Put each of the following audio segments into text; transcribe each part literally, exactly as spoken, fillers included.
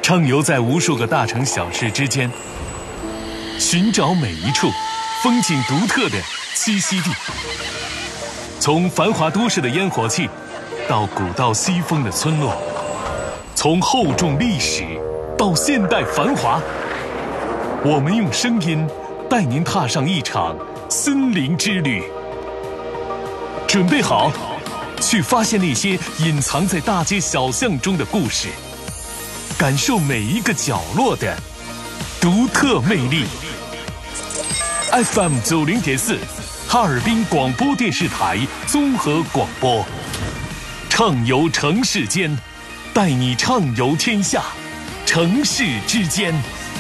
畅游在无数个大城小事之间，寻找每一处风景独特的栖息地。从繁华都市的烟火气，到古道西风的村落，从厚重历史到现代繁华，我们用声音带您踏上一场森林之旅。准备好，去发现那些隐藏在大街小巷中的故事，感受每一个角落的独特魅力。F M 九零点四，哈尔滨广播电视台综合广播，畅游城市间，带你畅游天下，城市之间。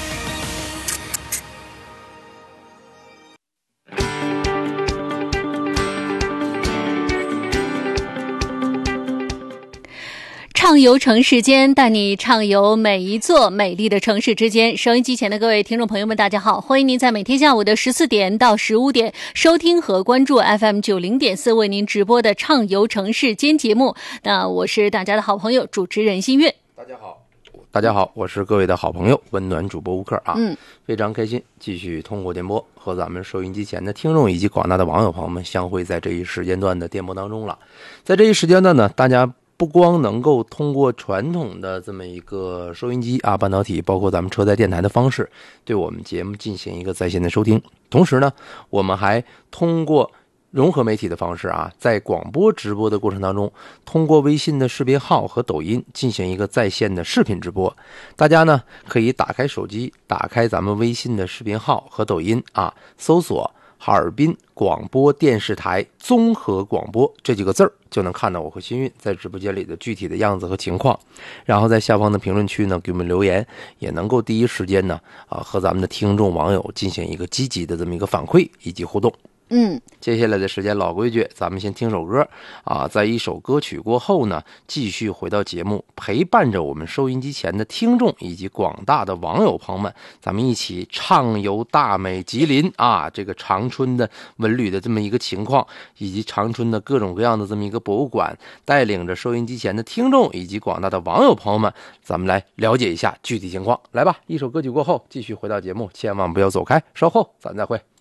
畅游城市间，带你畅游每一座美丽的城市之间。收音机前的各位听众朋友们，大家好，欢迎您在每天下午的十四点到十五点收听和关注 F M 九零点四为您直播的畅游城市间节目。那我是大家的好朋友主持人新月。 大家好，大家好，我是各位的好朋友温暖主播吴克啊。嗯，非常开心继续通过电波和咱们收音机前的听众以及广大的网友朋友们相会在这一时间段的电波当中了。在这一时间段呢，大家不光能够通过传统的这么一个收音机啊、半导体，包括咱们车载电台的方式，对我们节目进行一个在线的收听。同时呢，我们还通过融合媒体的方式啊，在广播直播的过程当中，通过微信的识别号和抖音进行一个在线的视频直播。大家呢可以打开手机，打开咱们微信的视频号和抖音啊，搜索哈尔滨广播电视台综合广播这几个字儿，就能看到我和新运在直播间里的具体的样子和情况。然后在下方的评论区呢给我们留言，也能够第一时间呢啊和咱们的听众网友进行一个积极的这么一个反馈以及互动。嗯，接下来的时间老规矩，咱们先听首歌啊，在一首歌曲过后呢，继续回到节目，陪伴着我们收音机前的听众以及广大的网友朋友们，咱们一起畅游大美吉林啊，这个长春的文旅的这么一个情况，以及长春的各种各样的这么一个博物馆，带领着收音机前的听众以及广大的网友朋友们，咱们来了解一下具体情况。来吧，一首歌曲过后，继续回到节目，千万不要走开，稍后咱再会。